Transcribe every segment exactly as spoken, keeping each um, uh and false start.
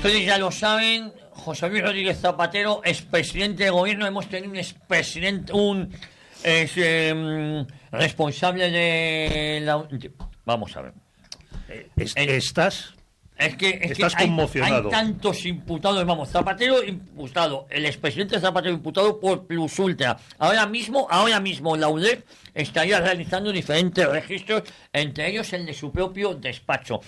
ustedes ya lo saben, José Luis Rodríguez Zapatero, expresidente de gobierno. Hemos tenido un expresidente, un es, eh, responsable de la... de, vamos a ver. Es, ¿Estás? Es que, es Estás que hay, conmocionado. hay tantos imputados, vamos, Zapatero imputado, el expresidente Zapatero imputado por plus ultra. Ahora mismo, ahora mismo la U D E P estaría realizando diferentes registros, entre ellos el de su propio despacho.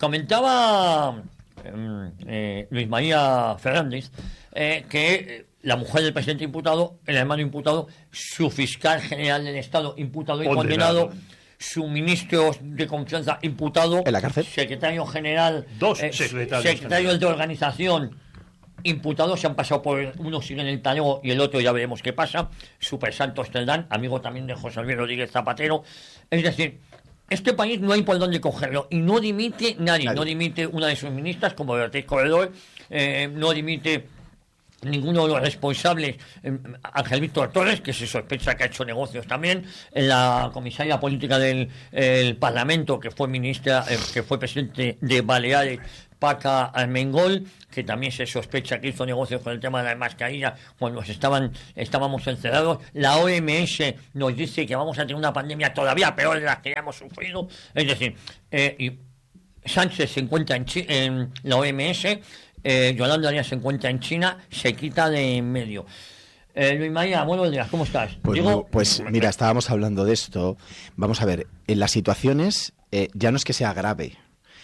Comentaba eh, eh, Luis María Fernández eh, que la mujer del presidente imputado, el hermano imputado, su fiscal general del Estado imputado y condenado, condenado su ministro de confianza imputado, en la cárcel, secretario general, dos eh, secretarios secretarios de organización imputados, se han pasado por uno sigue en el talego y el otro ya veremos qué pasa. Super Santos Teldán, amigo también de José Luis Rodríguez Zapatero. Es decir, este país no hay por dónde cogerlo y no dimite nadie, nadie. No dimite una de sus ministras como Beatriz Corredor, eh, no dimite ninguno de los responsables, eh, Ángel Víctor Torres, que se sospecha que ha hecho negocios también, en la comisaria política del el Parlamento, que fue ministra, eh, que fue presidente de Baleares, Paca Armengol, que también se sospecha que hizo negocios con el tema de la mascarilla cuando estaban, estábamos encerrados. La O M S nos dice que vamos a tener una pandemia todavía peor de la que ya hemos sufrido. Es decir, eh, y Sánchez se encuentra en, Chi- en la O M S, Eh, Yolanda Díaz se encuentra en China, se quita de en medio. Eh, Luis María, buenos días, ¿cómo estás? Pues, Digo, pues mira, estábamos hablando de esto. Vamos a ver, en las situaciones eh, ya no es que sea grave,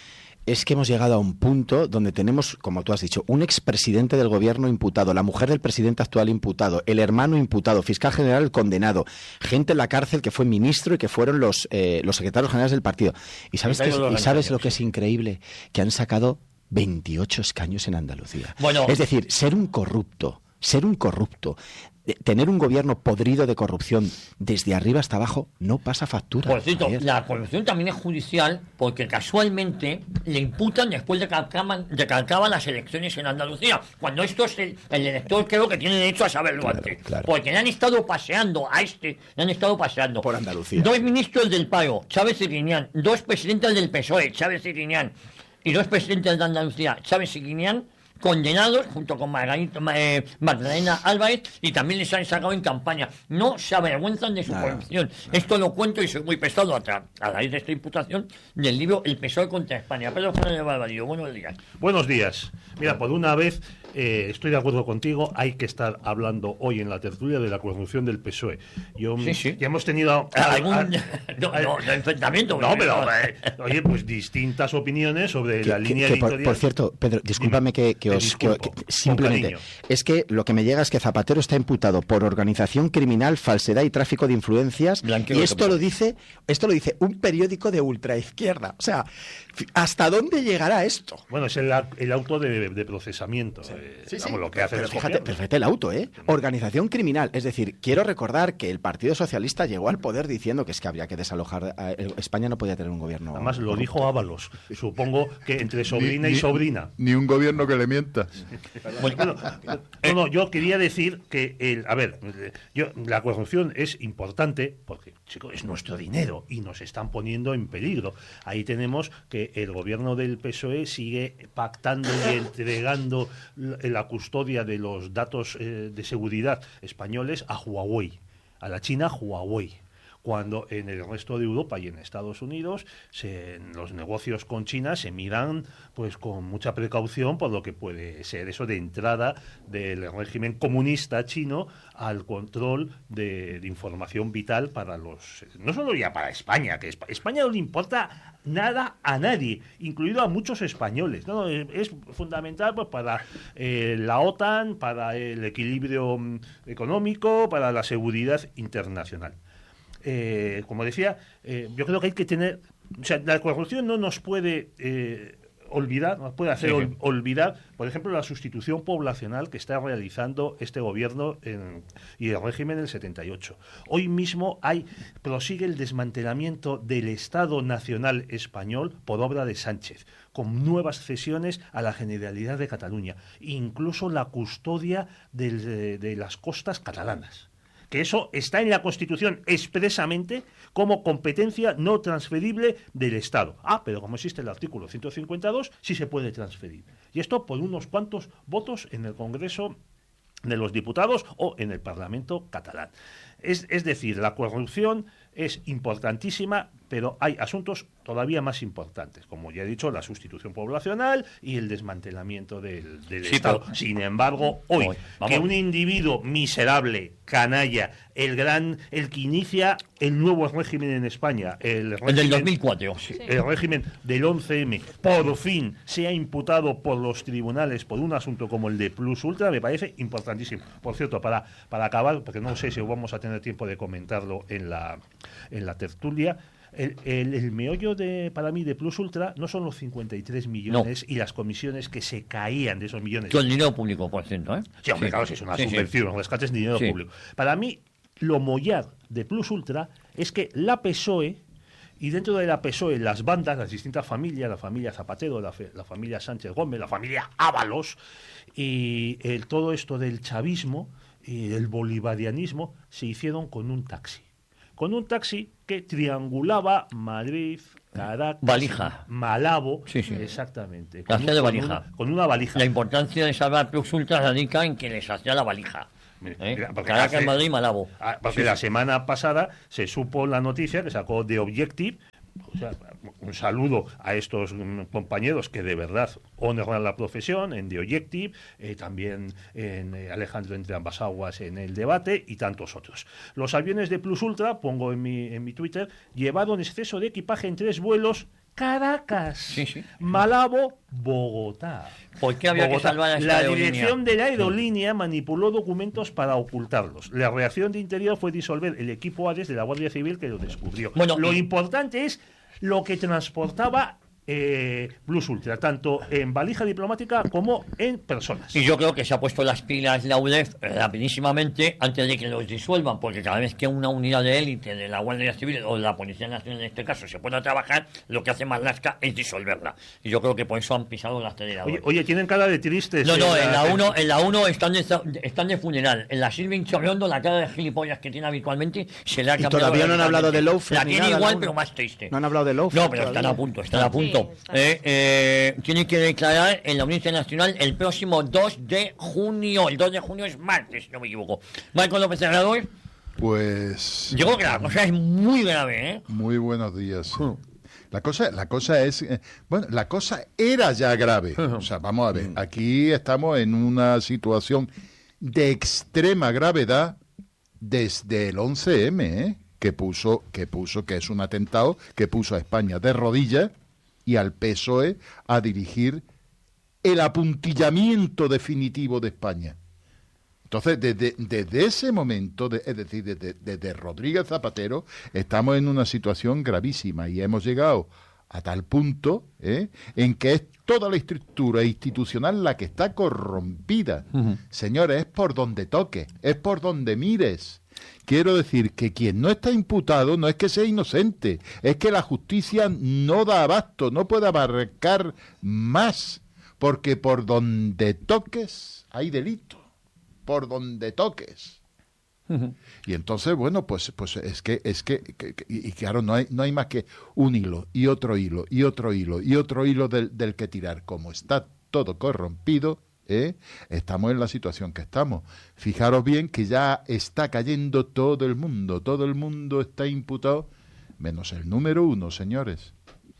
es que hemos llegado a un punto donde tenemos, como tú has dicho, un expresidente del gobierno imputado, la mujer del presidente actual imputado, el hermano imputado, fiscal general condenado, gente en la cárcel que fue ministro y que fueron los, eh, los secretarios generales del partido. ¿Y sabes, qué es, ¿y sabes lo que es increíble? Que han sacado veintiocho escaños en Andalucía. Bueno, es decir, ser un corrupto, ser un corrupto, tener un gobierno podrido de corrupción desde arriba hasta abajo no pasa factura. Por cierto, Javier. la corrupción también es judicial porque casualmente le imputan después de que acaban, de que acaban las elecciones en Andalucía, cuando esto es el, el elector creo que tiene derecho a saberlo Claro, antes, claro. porque le han estado paseando a este, le han estado paseando Por Andalucía. Dos ministros del paro, Chávez y Griñán, dos presidentes del P S O E, Chávez y Griñán, y dos presidentes de Andalucía, Chávez y Griñán, condenados junto con Margarita, eh, Magdalena Álvarez, y también les han sacado en campaña. No se avergüenzan de su Nada, corrupción. nada. Esto lo cuento y soy muy pesado a, tra- a raíz de esta imputación del libro El P S O E contra España. Pedro Fernández Barbadillo, buenos días. Buenos días. Mira, por una vez eh, estoy de acuerdo contigo, hay que estar hablando hoy en la tertulia de la corrupción del P S O E. Yo, Sí, sí. Ya hemos tenido... ¿Algún a- no, no, de enfrentamiento? No, pero, eh, oye, pues distintas opiniones sobre Que- la que- línea que por, editorial. por cierto, Pedro, discúlpame que, que Te os... que- disculpo, que- con simplemente, cariño. es que lo que me llega es que Zapatero está imputado por organización criminal, falsedad y tráfico de influencias, Blanqueo y de esto capitales. lo dice esto lo dice un periódico de ultraizquierda. O sea, ¿hasta dónde llegará esto? Bueno, es el, el auto de, de procesamiento. eh, Sí, sí, vamos, lo que hace pero el fíjate, gobierno. pero fíjate el auto, ¿eh? Organización criminal. Es decir, quiero recordar que el Partido Socialista llegó al poder diciendo que es que habría que desalojar. eh, España no podía tener un gobierno. Además, lo corrupto. dijo Ábalos. Supongo que entre sobrina Ni- y ni- sobrina. Ni un gobierno que le mienta. Bueno, no, no, yo quería decir que, el, a ver, yo, la corrupción es importante porque, chico, es nuestro dinero y nos están poniendo en peligro. Ahí tenemos que el gobierno del P S O E sigue pactando y entregando la, la custodia de los datos eh, de seguridad españoles a Huawei, a la China Huawei. Cuando en el resto de Europa y en Estados Unidos se, en los negocios con China se miran pues con mucha precaución por lo que puede ser eso de entrada del régimen comunista chino al control de, de información vital para los, no solo ya para España, que Espa- España no le importa nada a nadie, incluido a muchos españoles, ¿no? Es, es fundamental pues para eh, la OTAN, para el equilibrio mm, económico, para la seguridad internacional. Eh, como decía, eh, yo creo que hay que tener, o sea, la corrupción no nos puede eh, olvidar, nos puede hacer ol- olvidar, por ejemplo, la sustitución poblacional que está realizando este gobierno en- y el régimen del setenta y ocho. Hoy mismo hay prosigue el desmantelamiento del Estado Nacional Español por obra de Sánchez, con nuevas cesiones a la Generalidad de Cataluña, incluso la custodia del- de, de las costas catalanas. Que eso está en la Constitución expresamente como competencia no transferible del Estado. Ah, pero como existe el artículo ciento cincuenta y dos, sí se puede transferir. Y esto por unos cuantos votos en el Congreso de los Diputados o en el Parlamento catalán. Es, es decir, la corrupción es importantísima, pero hay asuntos todavía más importantes, como ya he dicho, la sustitución poblacional y el desmantelamiento del, del Sí, Estado. pero... Sin embargo, hoy, Hoy, vamos. que un individuo miserable, canalla, el gran, el que inicia el nuevo régimen en España, el, régimen, El del dos mil cuatro. sí. el régimen del once eme, por fin sea imputado por los tribunales por un asunto como el de Plus Ultra, me parece importantísimo. Por cierto, para, para acabar, porque no sé si vamos a tener tiempo de comentarlo en la, en la tertulia, El, el, el meollo de para mí de Plus Ultra no son los cincuenta y tres millones no. y las comisiones que se caían de esos millones. Con dinero público, por ciento, ¿eh? Sí, hombre, sí. claro, si es una sí, subvención, sí. los rescates de dinero sí. público. Para mí, lo mollar de Plus Ultra es que la P S O E, y dentro de la P S O E, las bandas, las distintas familias, la familia Zapatero, la, fe, la familia Sánchez Gómez, la familia Ábalos, y el, todo esto del chavismo y el bolivarianismo, se hicieron con un taxi. Con un taxi que triangulaba Madrid, Caracas, valija. Malabo, sí, sí. exactamente. Con, un, de con, valija. una, con una valija. La importancia de salvar Plus Ultra radica en que les hacía la valija. ¿Eh? Caracas, hace, Madrid y Malabo. Porque sí, la sí. semana pasada se supo la noticia que sacó The Objective. O sea, un saludo a estos um, compañeros que de verdad honran la profesión en The Objective, eh, también en eh, Alejandro Entre Ambas Aguas en El Debate y tantos otros. Los aviones de Plus Ultra, pongo en mi, en mi Twitter, llevaron exceso de equipaje en tres vuelos Caracas, sí, sí. Malabo, Bogotá. ¿Por qué había Bogotá. que salvar a esta La aerolínea? dirección de la aerolínea manipuló documentos para ocultarlos. La reacción de Interior fue disolver el equipo Ares de la Guardia Civil que lo descubrió. Bueno, lo y... importante es lo que transportaba eh, Plus Ultra, tanto en valija diplomática como en personas. Y yo creo que se ha puesto las pilas la U D E F rapidísimamente antes de que los disuelvan, porque cada vez que una unidad de élite de la Guardia Civil o de la Policía Nacional en este caso se pone a trabajar, lo que hace Marlaska es disolverla. Y yo creo que por eso han pisado el acelerador. Oye, oye, tienen cara de tristes. No, no, eh, en la uno, en la uno están, de, están de funeral. En la Silvin Chorrondo, la cara de gilipollas que tiene habitualmente, se le ha cambiado. Y todavía no han hablado de Loafer. La tiene igual, pero más triste. No han hablado de Loafer. No, pero están a punto, están a punto. Sí, eh, eh, tiene que declarar en la Audiencia Nacional el próximo dos de junio. El dos de junio es martes, si no me equivoco. Marco López Herrador. Pues... Yo creo que la cosa es muy grave, ¿eh? Muy buenos días. La cosa, la cosa es... Eh, bueno, la cosa era ya grave. O sea, vamos a ver. Aquí estamos en una situación de extrema gravedad desde el once eme, ¿eh? Que puso, que puso, que es un atentado, que puso a España de rodillas y al P S O E a dirigir el apuntillamiento definitivo de España. Entonces, desde, desde ese momento, de, es decir, desde, desde Rodríguez Zapatero, estamos en una situación gravísima y hemos llegado a tal punto ¿eh? en que es toda la estructura institucional la que está corrompida. Uh-huh. Señores, es por donde toques, es por donde mires. Quiero decir que quien no está imputado no es que sea inocente, es que la justicia no da abasto, no puede abarcar más, porque por donde toques hay delito, por donde toques. Uh-huh. Y entonces, bueno, pues pues es que, es que, que, que y claro, no hay, no hay más que un hilo, y otro hilo, y otro hilo, y otro hilo del, del que tirar. Como está todo corrompido, ¿eh? Estamos en la situación que estamos. Fijaros bien que ya está cayendo todo el mundo, todo el mundo está imputado, menos el número uno, señores.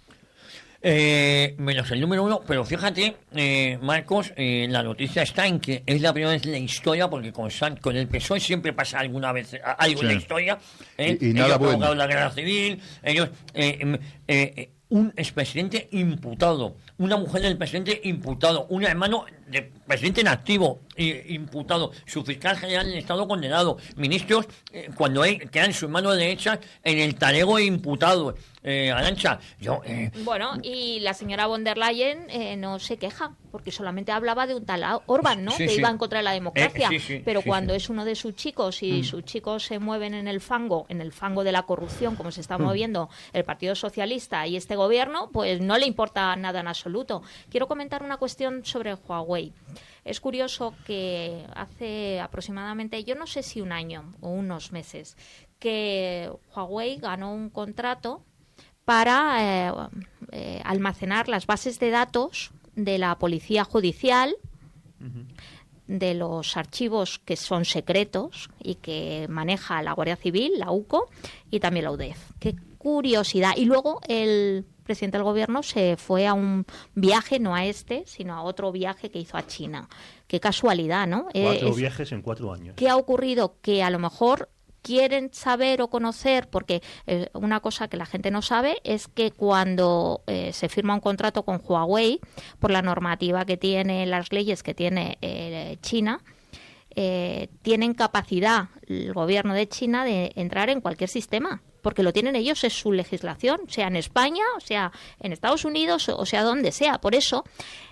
Eh, menos el número uno, pero fíjate, eh, Marcos, eh, la noticia está en que es la primera vez en la historia, porque con, San, con el P S O E siempre pasa alguna vez algo sí. en la historia. Eh, y, y nada ellos bueno. provocaron la guerra civil, ellos... Eh, eh, eh, un expresidente imputado, una mujer del presidente imputado, un hermano del presidente en activo eh, imputado, su fiscal general del Estado condenado, ministros eh, cuando hay, quedan su mano derecha en el talego imputado. Eh, Arantxa, yo... Eh, bueno, y la señora von der Leyen eh, no se queja, porque solamente hablaba de un tal Orbán, ¿no? Sí, que sí. iba en contra de la democracia. Eh, sí, sí, pero sí, cuando sí. es uno de sus chicos y mm. sus chicos se mueven en el fango, en el fango de la corrupción, como se está mm. moviendo el Partido Socialista y este gobierno, pues no le importa nada en absoluto. Quiero comentar una cuestión sobre Huawei. Es curioso que hace aproximadamente, yo no sé si un año o unos meses, que Huawei ganó un contrato para eh, eh, almacenar las bases de datos de la Policía Judicial, de los archivos que son secretos y que maneja la Guardia Civil, la U C O, y también la U D E F. Qué curiosidad. Y luego el presidente del gobierno se fue a un viaje, no a este, sino a otro viaje que hizo a China. Qué casualidad, ¿no? Cuatro Eh, es, viajes en cuatro años. ¿Qué ha ocurrido? Que a lo mejor quieren saber o conocer, porque eh, una cosa que la gente no sabe es que cuando eh, se firma un contrato con Huawei, por la normativa que tiene, las leyes que tiene eh, China, eh, tienen capacidad el gobierno de China de entrar en cualquier sistema, porque lo tienen ellos, es su legislación, sea en España, o sea en Estados Unidos, o sea donde sea. Por eso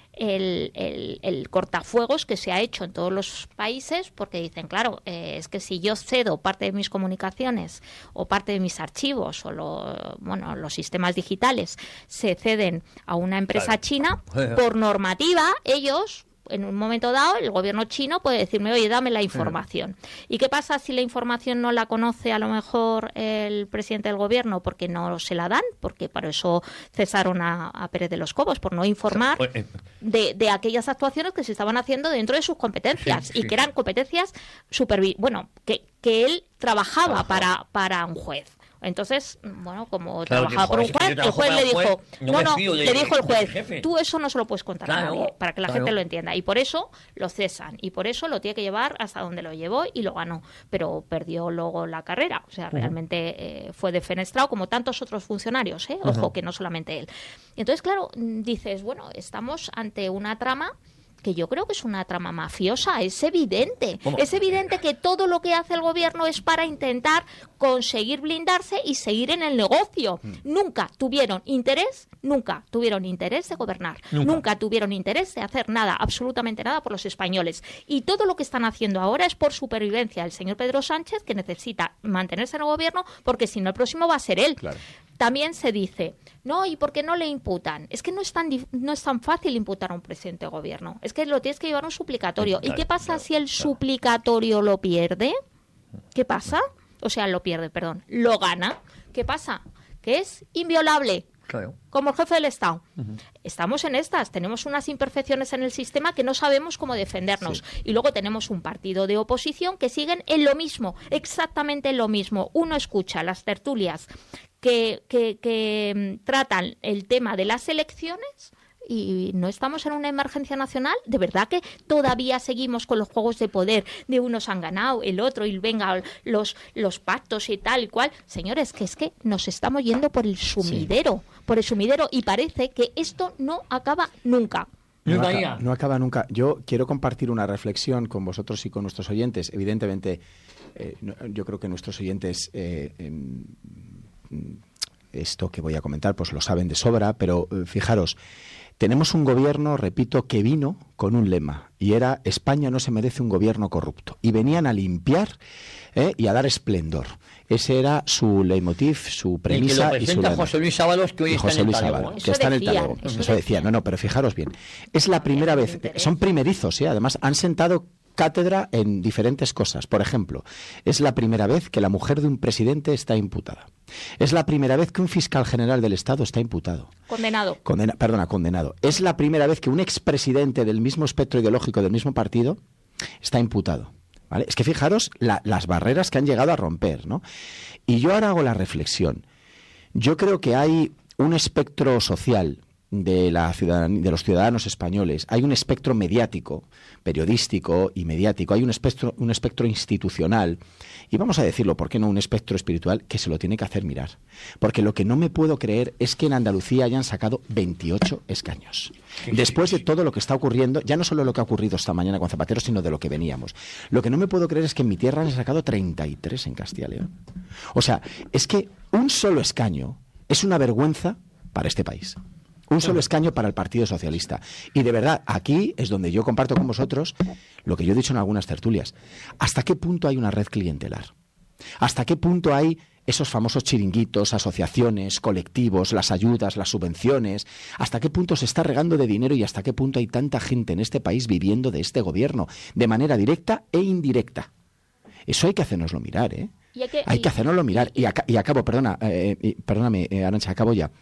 El, el, el cortafuegos que se ha hecho en todos los países, porque dicen, claro, eh, es que si yo cedo parte de mis comunicaciones o parte de mis archivos o lo, bueno, los sistemas digitales se ceden a una empresa Claro. china, por normativa, ellos, en un momento dado, el gobierno chino puede decirme, oye, dame la información. ¿Y qué pasa si la información no la conoce a lo mejor el presidente del gobierno? Porque no se la dan, porque para eso cesaron a, a Pérez de los Cobos, por no informar Pues, eh, de, de aquellas actuaciones que se estaban haciendo dentro de sus competencias Sí, y sí. que eran competencias supervi bueno, que, que él trabajaba para, para un juez. Entonces, bueno, como Claro, trabajaba dijo, por un es que yo juez, el trabajo juez para le un juez, dijo, no no, me no, fío de- le dijo el de mi juez, jefe. tú eso no se lo puedes contar a Claro, nadie, para que la claro. gente lo entienda. Y por eso lo cesan, y por eso lo tiene que llevar hasta donde lo llevó y lo ganó. Pero perdió luego la carrera, o sea, realmente eh, fue defenestrado como tantos otros funcionarios, ¿eh? Ojo, que no solamente él. Y entonces, claro, mm, dices, bueno, estamos ante una trama que yo creo que es una trama mafiosa, es evidente. ¿Cómo? Es evidente que todo lo que hace el gobierno es para intentar conseguir blindarse y seguir en el negocio. Nunca tuvieron interés, nunca tuvieron interés de gobernar. Nunca. Nunca tuvieron interés de hacer nada, absolutamente nada por los españoles. Y todo lo que están haciendo ahora es por supervivencia del señor Pedro Sánchez, que necesita mantenerse en el gobierno, porque si no el próximo va a ser él. Claro. También se dice, no, ¿y por qué no le imputan? Es que no es tan, dif- no es tan fácil imputar a un presidente de gobierno. Es que lo tienes que llevar a un suplicatorio. ¿Y Claro, qué pasa claro, si el claro. suplicatorio lo pierde? ¿Qué pasa? O sea, lo pierde, perdón. Lo gana. ¿Qué pasa? Que es inviolable. Claro. Como el jefe del Estado. Estamos en estas, tenemos unas imperfecciones en el sistema que no sabemos cómo defendernos. Y luego tenemos un partido de oposición que siguen en lo mismo, exactamente en lo mismo. Uno escucha las tertulias que, que, que mm, tratan el tema de las elecciones y no estamos en una emergencia nacional. ¿De verdad que todavía seguimos con los juegos de poder de unos han ganado, el otro y venga los, los pactos y tal y cual? Señores, que es que nos estamos yendo por el sumidero, por el sumidero y parece que esto no acaba nunca. No, Nunca aca- ya. no acaba nunca. Yo quiero compartir una reflexión con vosotros y con nuestros oyentes. Evidentemente, eh, no- yo creo que nuestros oyentes eh, em, esto que voy a comentar pues lo saben de sobra, pero eh, fijaros, tenemos un gobierno, repito, que vino con un lema y era España no se merece un gobierno corrupto. Y venían a limpiar eh, y a dar esplendor. Ese era su leitmotiv, su Y que premisa lo y, su presenta lema. José Luis Ábalos, que hoy Y está José en el Luis Talego, Ábalos, ¿eh? que Eso está en el decían, Talego. eso Eso decía. decían. No, no, pero fijaros bien. Es la primera Había vez. interés. Son primerizos, ¿eh? Además, han sentado cátedra en diferentes cosas. Por ejemplo, es la primera vez que la mujer de un presidente está imputada. Es la primera vez que un fiscal general del Estado está imputado. Condenado. Condena- perdona, condenado. Es la primera vez que un expresidente del mismo espectro ideológico del mismo partido está imputado. ¿Vale? Es que fijaros la- las barreras que han llegado a romper, ¿no? Y yo ahora hago la reflexión. Yo creo que hay un espectro social de, la ciudadan- de los ciudadanos españoles, hay un espectro mediático, periodístico y mediático, hay un espectro, un espectro institucional, y vamos a decirlo, ¿por qué no un espectro espiritual que se lo tiene que hacer mirar? Porque lo que no me puedo creer es que en Andalucía hayan sacado veintiocho escaños. Después de todo lo que está ocurriendo, ya no solo lo que ha ocurrido esta mañana con Zapatero, sino de lo que veníamos. Lo que no me puedo creer es que en mi tierra han sacado treinta y tres en Castilla y León. O sea, es que un solo escaño es una vergüenza para este país. Un solo escaño para el Partido Socialista. Y de verdad, aquí es donde yo comparto con vosotros lo que yo he dicho en algunas tertulias. ¿Hasta qué punto hay una red clientelar? ¿Hasta qué punto hay esos famosos chiringuitos, asociaciones, colectivos, las ayudas, las subvenciones? ¿Hasta qué punto se está regando de dinero y hasta qué punto hay tanta gente en este país viviendo de este gobierno, de manera directa e indirecta? Eso hay que hacernoslo mirar, ¿eh? Y hay que- Hay y- que hacernoslo mirar. Y, aca- y acabo, perdona, eh, y- perdóname, eh, Arantxa, acabo ya.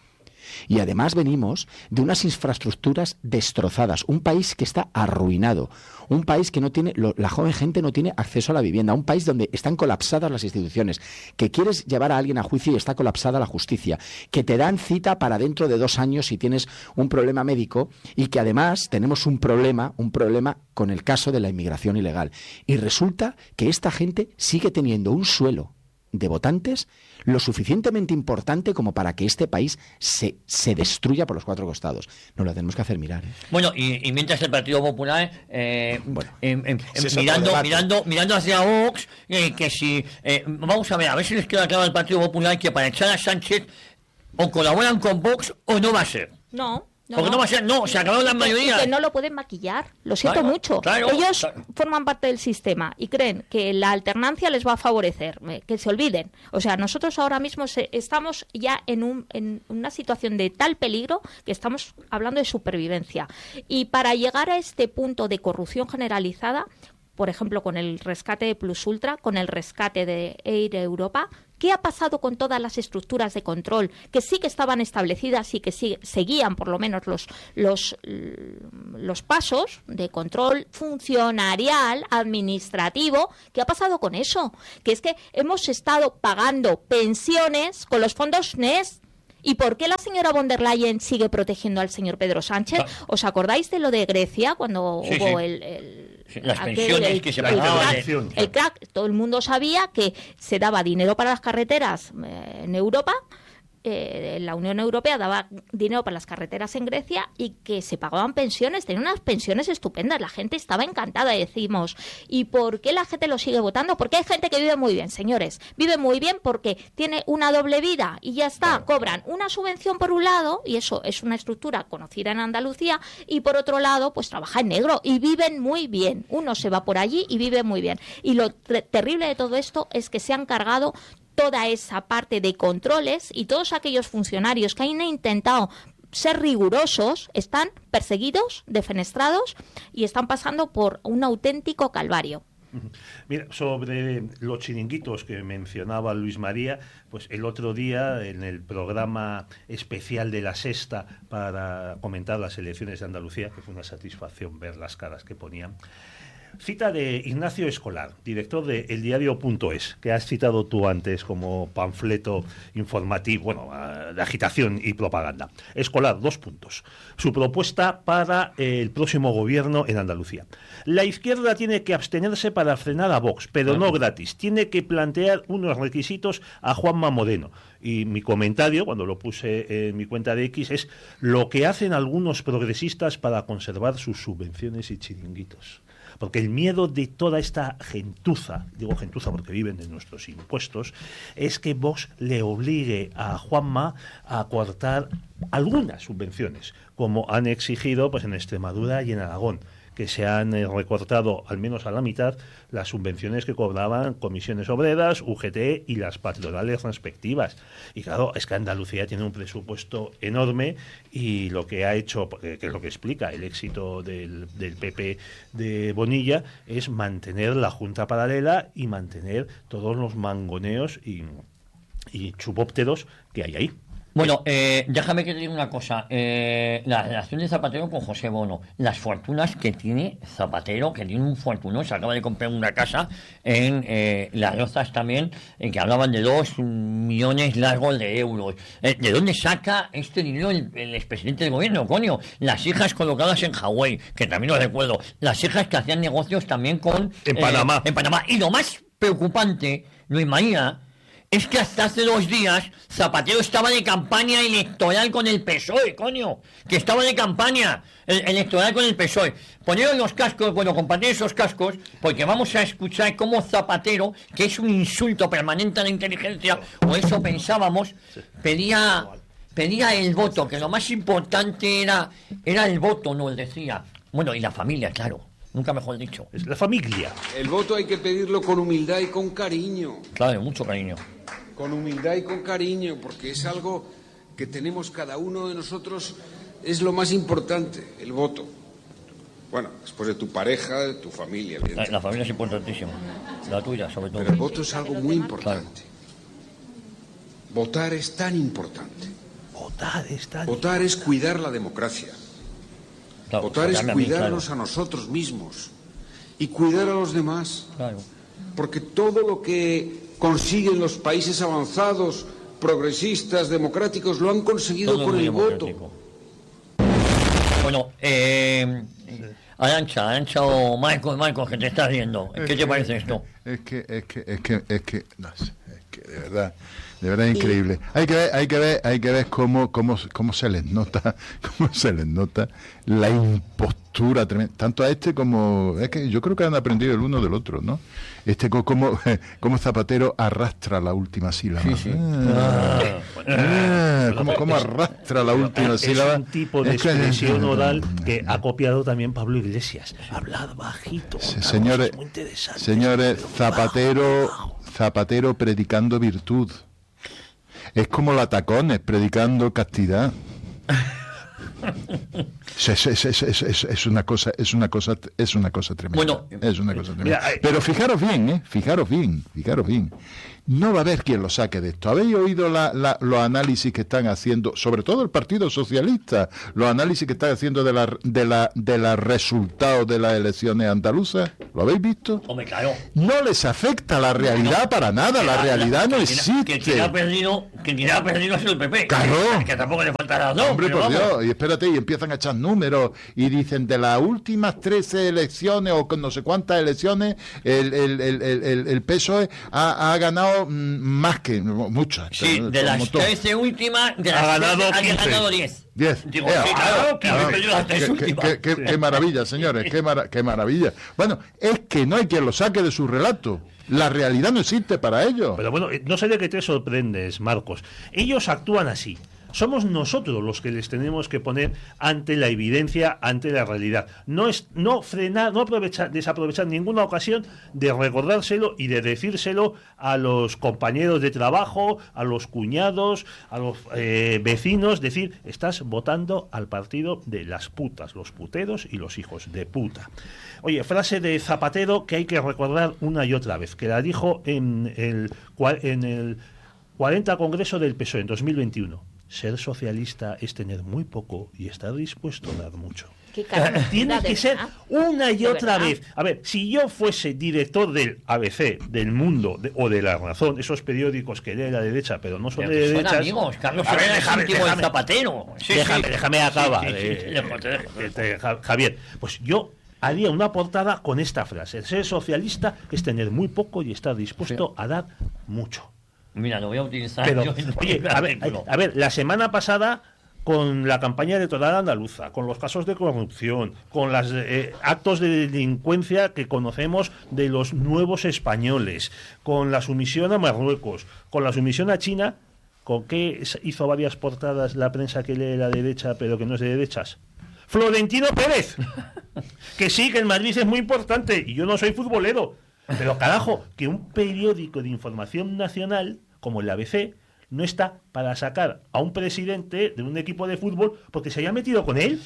Y además venimos de unas infraestructuras destrozadas, un país que está arruinado, un país que no tiene, lo, la joven gente no tiene acceso a la vivienda, un país donde están colapsadas las instituciones, que quieres llevar a alguien a juicio y está colapsada la justicia, que te dan cita para dentro de dos años si tienes un problema médico, y que además tenemos un problema, un problema con el caso de la inmigración ilegal. Y resulta que esta gente sigue teniendo un suelo de votantes lo suficientemente importante como para que este país se, se destruya por los cuatro costados. Nos lo tenemos que hacer mirar, ¿eh? Bueno, y, y mientras el Partido Popular, eh, Bueno, em, em, ese es mirando, otro debate. mirando, mirando hacia Vox, eh, que si, eh, vamos a ver, a ver si les queda claro al Partido Popular que para echar a Sánchez o colaboran con Vox o no va a ser. No. No, Porque no va a ser, no, se acabaron las Y que- mayorías. y que no lo pueden maquillar, lo siento Claro, mucho. claro, Ellos claro. forman parte del sistema y creen que la alternancia les va a favorecer, eh, que se olviden. O sea, nosotros ahora mismo se- estamos ya en, un, en una situación de tal peligro que estamos hablando de supervivencia. Y para llegar a este punto de corrupción generalizada, por ejemplo, con el rescate de Plus Ultra, con el rescate de Air Europa, ¿qué ha pasado con todas las estructuras de control que sí que estaban establecidas y que sí, seguían por lo menos los, los, los pasos de control funcionarial, administrativo? ¿Qué ha pasado con eso? Que es que hemos estado pagando pensiones con los fondos N E S. ¿Y por qué la señora von der Leyen sigue protegiendo al señor Pedro Sánchez? Ah. ¿Os acordáis de lo de Grecia cuando Sí, hubo sí. el, el- Sí, las aquel- pensiones el- que se el pagaban crack, de- el crack? Todo el mundo sabía que se daba dinero para las carreteras eh, en Europa. Eh, la Unión Europea daba dinero para las carreteras en Grecia y que se pagaban pensiones, tenían unas pensiones estupendas, la gente estaba encantada, decimos. ¿Y por qué la gente lo sigue votando? Porque hay gente que vive muy bien, señores, vive muy bien porque tiene una doble vida y ya está, cobran una subvención por un lado, y eso es una estructura conocida en Andalucía, y por otro lado, pues trabaja en negro y viven muy bien. Uno se va por allí y vive muy bien. Y lo tre- terrible de todo esto es que se han cargado toda esa parte de controles y todos aquellos funcionarios que han intentado ser rigurosos están perseguidos, defenestrados y están pasando por un auténtico calvario. Mira, sobre los chiringuitos que mencionaba Luis María, pues el otro día en el programa especial de La Sexta para comentar las elecciones de Andalucía, que fue una satisfacción ver las caras que ponían, cita de Ignacio Escolar, director de El Diario punto es, que has citado tú antes como panfleto informativo, bueno, de agitación y propaganda. Escolar, dos puntos. Su propuesta para el próximo gobierno en Andalucía. La izquierda tiene que abstenerse para frenar a Vox, pero no gratis. Tiene que plantear unos requisitos a Juanma Moreno. Y mi comentario, cuando lo puse en mi cuenta de X, es lo que hacen algunos progresistas para conservar sus subvenciones y chiringuitos. Porque el miedo de toda esta gentuza, digo gentuza porque viven de nuestros impuestos, es que Vox le obligue a Juanma a cortar algunas subvenciones, como han exigido pues en Extremadura y en Aragón, que se han eh, recortado al menos a la mitad las subvenciones que cobraban comisiones obreras, U G T y las patronales respectivas. Y claro, es que Andalucía tiene un presupuesto enorme y lo que ha hecho, que es lo que explica el éxito del, del P P de Bonilla, es mantener la Junta Paralela y mantener todos los mangoneos y, y chupópteros que hay ahí. Bueno, eh, déjame que te diga una cosa. Eh, la relación de Zapatero con José Bono, las fortunas que tiene Zapatero, que tiene un fortunón, se acaba de comprar una casa en eh, Las Rozas también, en que hablaban de dos millones largos de euros. Eh, ¿De dónde saca este dinero el, el expresidente del gobierno, coño? Las hijas colocadas en Hawái, que también lo recuerdo. Las hijas que hacían negocios también con... En eh, Panamá. En Panamá. Y lo más preocupante, Luis María, es que hasta hace dos días Zapatero estaba de campaña electoral con el P S O E, coño. Que estaba de campaña el- electoral con el P S O E. Poneros los cascos, bueno, compartir esos cascos, porque vamos a escuchar cómo Zapatero, que es un insulto permanente a la inteligencia, o eso pensábamos, pedía, pedía el voto, que lo más importante era, era el voto, nos decía. Bueno, y la familia, claro. Nunca mejor dicho. Es la familia. El voto hay que pedirlo con humildad y con cariño. Claro, mucho cariño. Con humildad y con cariño, porque es algo que tenemos cada uno de nosotros, es lo más importante, el voto. Bueno, después de tu pareja, de tu familia. La, la familia es importantísima. La tuya, sobre todo. Pero el voto es algo muy importante. Votar es tan importante Votar está... Votar es cuidar la democracia. Claro, Votar es votarme a mí, cuidarnos claro. a nosotros mismos y cuidar a los demás. Claro. Porque todo lo que consiguen los países avanzados, progresistas, democráticos, lo han conseguido Todo con muy el voto. democrático. Bueno, eh, Arantxa, Arantxa o Michael, Michael, que te estás riendo. ¿Qué te parece esto? Es que, es que, es que, es que, no sé, es que de verdad, de verdad es increíble. Hay que ver, hay que ver, hay que ver cómo, cómo, cómo se les nota, cómo se les nota la impostura tremenda, tanto a este como, es que yo creo que han aprendido el uno del otro, ¿no? Este co- como, como Zapatero arrastra la última sílaba. Sí, sí. Ah, ah, cómo, cómo arrastra la última Es sílaba. un tipo de Es que- expresión oral que ha copiado también Pablo Iglesias. Hablar bajito. Sí, contar señores, cosas muy interesantes, señores, pero Zapatero, bajo, bajo. Zapatero predicando virtud. Es como la Tacones predicando castidad. Es, es- es- es- es- es una cosa, es una cosa, es una cosa tremenda. Bueno, es una cosa tremenda. mira, eh, Pero fijaros bien, ¿eh? Fijaros bien, fijaros bien. No va a haber quien lo saque de esto. ¿Habéis oído la- la- los análisis que están haciendo, sobre todo el Partido Socialista, los análisis que están haciendo de la de la de los resultados de las elecciones andaluzas? ¿Lo habéis visto? Hombre, claro. No les afecta la realidad para nada, la realidad no Que quien- existe. Que quien ha perdido, que quien ha perdido es el P P. Claro. Que, que tampoco le faltará dos. Hombre, pero por vamos. Dios, y espérate, y empiezan a echar números y dicen de las últimas trece elecciones o con no sé cuántas elecciones, el, el, el, el, el- el P S O E ha, ha ganado mm, más que muchas. Sí, de las trece últimas, de las Ha ganado trece, ha quince. ganado diez. Diez. Digo, Eh, sí, ah, claro, que ah, he perdido las tres qué- últimas. qué- qué- qué maravilla, señores, qué, mara- qué maravilla. Bueno, es que no hay quien lo saque de su relato. La realidad no existe para ellos. Pero bueno, eh, no sé de qué te sorprendes, Marcos. Ellos actúan así. Somos nosotros los que les tenemos que poner ante la evidencia, ante la realidad. No es no frenar, no aprovechar, desaprovechar ninguna ocasión de recordárselo y de decírselo a los compañeros de trabajo, a los cuñados, a los eh, vecinos, decir, estás votando al partido de las putas, los puteros y los hijos de puta. Oye, frase de Zapatero que hay que recordar una y otra vez, que la dijo en el, cua- en el cuarenta Congreso del P S O E en dos mil veintiuno. Ser socialista es tener muy poco y estar dispuesto a dar mucho. Qué casualidad, Tiene de que ser verdad. una y De otra verdad. vez. A ver, si yo fuese director del A B C, del Mundo de- o de La Razón, esos periódicos que lee la derecha, pero no son Pero de que son derechas. amigos, Carlos A ver, Herrera es déjame, íntimo del déjame. Zapatero. Sí, déjame, sí. déjame acabar. Sí, sí, sí, eh, sí, dejo, te dejo, te eh, dejo. eh, Ja- Javier, pues yo haría una portada con esta frase. Ser socialista es tener muy poco y estar dispuesto a dar mucho. Mira, lo voy a utilizar. Pero, yo en oye, el a ver, artículo. a ver, la semana pasada con la campaña electoral andaluza, con los casos de corrupción, con los actos de delincuencia que conocemos de los nuevos españoles, con la sumisión a Marruecos, con la sumisión a China, ¿con qué hizo varias portadas la prensa que lee la derecha pero que no es de derechas? Florentino Pérez, que sí, que el Madrid es muy importante y yo no soy futbolero, pero carajo, que un periódico de información nacional como el A B C no está para sacar a un presidente de un equipo de fútbol porque se haya metido con él.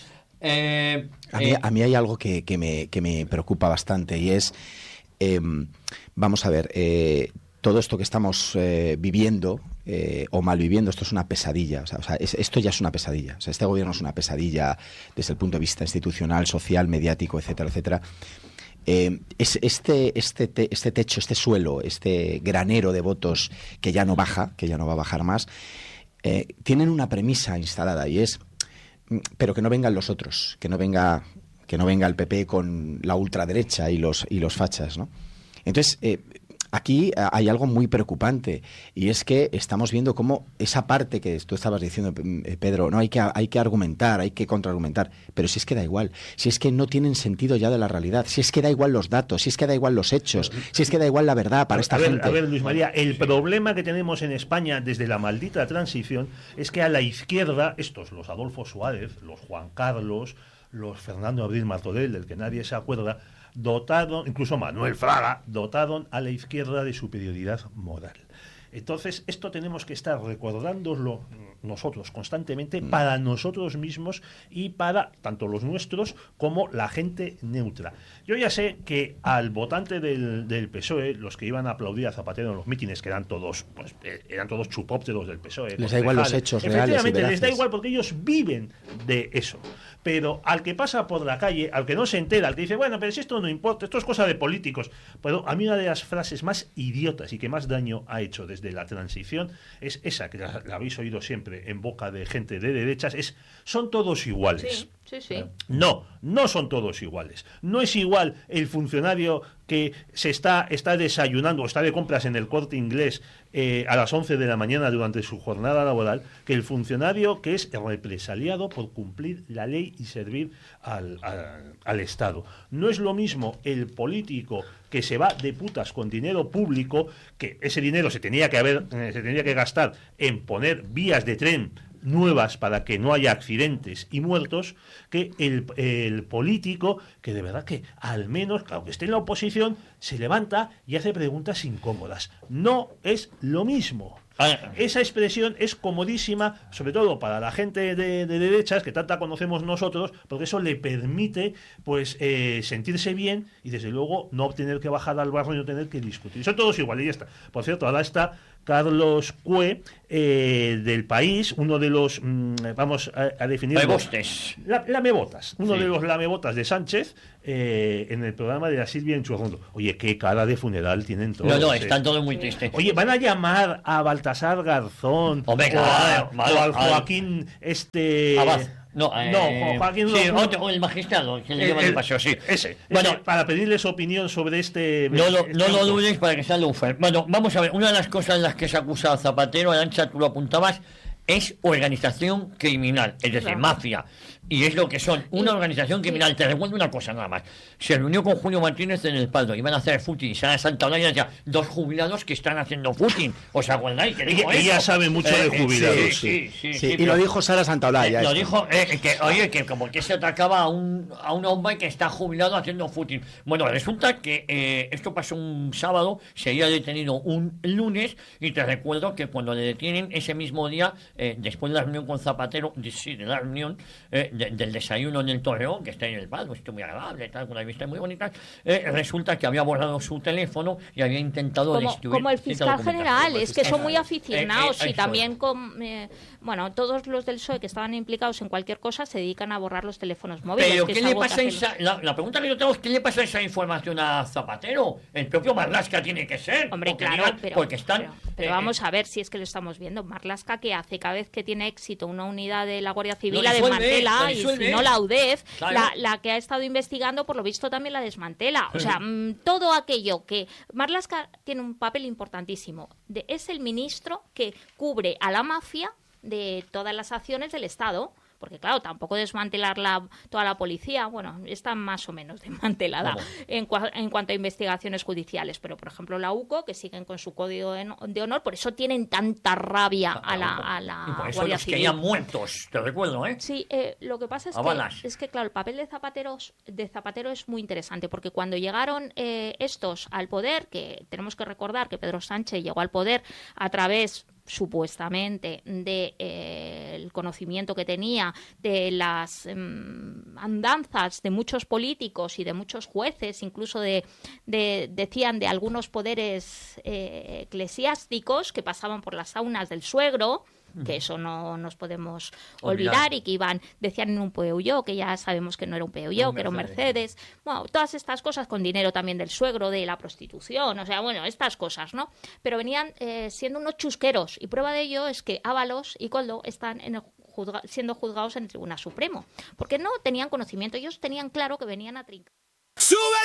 Eh, A mí, eh, a mí hay algo que, que me, que me preocupa bastante y es, eh, vamos a ver, eh, todo esto que estamos eh, viviendo eh, o mal viviendo, esto es una pesadilla. O sea, o sea, es- esto ya es una pesadilla. O sea, este gobierno es una pesadilla desde el punto de vista institucional, social, mediático, etcétera, etcétera. Eh, es, este, este, te- este techo, este suelo, este granero de votos que ya no baja, que ya no va a bajar más, eh, tienen una premisa instalada y es, mm, pero que no vengan los otros, que no venga, que no venga el P P con la ultraderecha y los, y los fachas, ¿no? Entonces, eh, aquí eh, hay algo muy preocupante y es que estamos viendo cómo esa parte que tú estabas diciendo, eh, Pedro, no hay que hay que argumentar, hay que contraargumentar, pero si es que da igual, si es que no tienen sentido ya de la realidad, si es que da igual los datos, si es que da igual los hechos, si es que da igual la verdad para esta a ver, gente. a ver, Luis María, el problema que tenemos en España desde la maldita transición es que a la izquierda, estos, los Adolfo Suárez, los Juan Carlos, los Fernando Abril Martorell, del que nadie se acuerda, dotaron, incluso Manuel Fraga, dotaron a la izquierda de superioridad moral. Entonces, esto tenemos que estar recordándolo nosotros constantemente para nosotros mismos y para tanto los nuestros como la gente neutra. Yo ya sé que al votante del, del P S O E, los que iban a aplaudir a Zapatero en los mítines, que eran todos, pues, eh, eran todos chupópteros del P S O E. Les da igual los hechos reales y efectivamente, veraces. les da igual porque ellos viven de eso. Pero al que pasa por la calle, al que no se entera, al que dice, bueno, pero si esto no importa, esto es cosa de políticos. Pero a mí una de las frases más idiotas y que más daño ha hecho desde la transición es esa, que la, la habéis oído siempre en boca de gente de derechas, es, son todos iguales. Sí, sí, sí. No, no son todos iguales. No es igual el funcionario que se está, está desayunando o está de compras en el Corte Inglés eh, a las once de la mañana durante su jornada laboral que el funcionario que es represaliado por cumplir la ley y servir al, al, al Estado. No es lo mismo el político que se va de putas con dinero público, que ese dinero se tenía que haber, eh, se tenía que gastar en poner vías de tren nuevas para que no haya accidentes y muertos, que el, el político que de verdad que al menos, aunque esté en la oposición, se levanta y hace preguntas incómodas. No es lo mismo. Esa expresión es comodísima, sobre todo para la gente de, de derechas, que tanta conocemos nosotros, porque eso le permite pues eh, sentirse bien y desde luego no tener que bajar al barro y no tener que discutir. Son todos iguales y ya está. Por cierto, ahora está Carlos Cue, eh, del País, uno de los, mmm, vamos a, a definir... Lamebostes. La, lamebotas, uno Sí. de los lamebotas de Sánchez, eh, en el programa de la Silvia en Churrondo. Oye, qué cara de funeral tienen todos. No, no, eh. están todos muy tristes. Oye, van a llamar a Baltasar Garzón Hombre, o, a, claro, o claro, al claro. Joaquín este Abad. No, eh, no, Joaquín sí, López. otro, el magistrado que le El- lleva el el- paseo, sí. ese, Bueno, ese, para pedirle su opinión sobre este no lo, no lo este- dudes para que sea Lufer. Bueno, vamos a ver, una de las cosas en las que se acusa a Zapatero, Arantxa, tú lo apuntabas, es organización criminal, es decir, Claro. mafia. Y es lo que son, una organización criminal. Te recuerdo una cosa nada más. Se reunió con Julio Martínez en el Paldo, iban a hacer footing, y Sara Santa Olaya decía, dos jubilados que están haciendo footing. ¿Os acordáis? Que dijo Ella- ella eso? sabe mucho de jubilados, Sí, sí. sí, sí, Sí, sí, y pero- lo dijo Sara Santaolalla. Eh, lo esto. dijo, eh, que, oye, que como que se atacaba a un, a un hombre que está jubilado haciendo footing. Bueno, resulta que eh, esto pasó un sábado, se había detenido un lunes, y te recuerdo que cuando le detienen ese mismo día, eh, después de la reunión con Zapatero, de, sí, de la reunión, eh, de- del desayuno en el Torreón, que está en el Paldo, esto muy agradable, tal, con una vista muy bonita, eh, resulta que había borrado su teléfono y había intentado Como, destruir como el cierta fiscal documentación. general, es que son muy Eh, aficionados eh, y eso también es. con, eh, bueno, todos los del P S O E que estaban implicados en cualquier cosa se dedican a borrar los teléfonos móviles. Pero que ¿qué es le algo que pasa a hacen esa, la, la pregunta que yo tengo es ¿qué le pasa a esa información a Zapatero? El propio Marlaska tiene que ser. Hombre, porque claro, digan- pero, porque están, pero, pero eh, vamos a ver si es que lo estamos viendo. Marlaska, ¿qué hace? Cada vez que tiene éxito una unidad de la Guardia Civil Lo la disuelve, desmantela lo y disuelve. si no la U D E F, Claro. la, la que ha estado investigando, por lo visto también la desmantela. O sea, mm, todo aquello que... Marlaska tiene un papel importantísimo. De, es el ministro que cubre a la mafia de todas las acciones del Estado. Porque, claro, tampoco desmantelar la, toda la policía, bueno, está más o menos desmantelada ¿Cómo? en, cua- en cuanto a investigaciones judiciales. Pero, por ejemplo, la U C O, que siguen con su código de, de honor, por eso tienen tanta rabia a la, a la y por eso Guardia los Civil. querían muertos, te recuerdo, ¿eh? Sí, eh, lo que pasa es A balas. que, es que, claro, el papel de Zapatero, de Zapatero es muy interesante, porque cuando llegaron eh, estos al poder, que tenemos que recordar que Pedro Sánchez llegó al poder a través supuestamente de eh, el conocimiento que tenía de las mm, andanzas de muchos políticos y de muchos jueces, incluso de, de decían de algunos poderes eh, eclesiásticos que pasaban por las saunas del suegro, que eso no nos podemos Olvidar. olvidar, y que iban, decían en un Peugeot, que ya sabemos que no era un Peugeot, Un que era un Mercedes. Mercedes. Bueno, todas estas cosas con dinero también del suegro, de la prostitución, o sea, bueno, estas cosas, ¿no? Pero venían eh, siendo unos chusqueros, y prueba de ello es que Ábalos y Koldo están en el juzga- siendo juzgados en el Tribunal Supremo, porque no tenían conocimiento, ellos tenían claro que venían a trincar. ¡Sube!